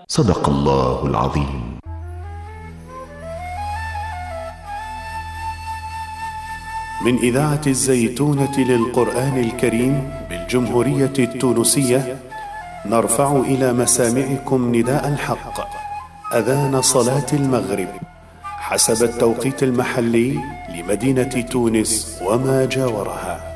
صدق الله العظيم. من إذاعة الزيتونة للقرآن الكريم بالجمهورية التونسية، نرفع إلى مسامعكم نداء الحق، أذان صلاة المغرب حسب التوقيت المحلي لمدينة تونس وما جاورها.